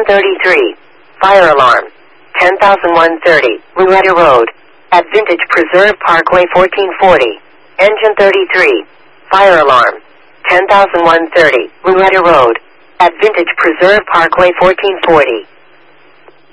Engine 33. Fire alarm. 10,130. Louetta Road. At Vintage Preserve Parkway 1440. Engine 33. Fire alarm. 10,130. Louetta Road. At Vintage Preserve Parkway 1440.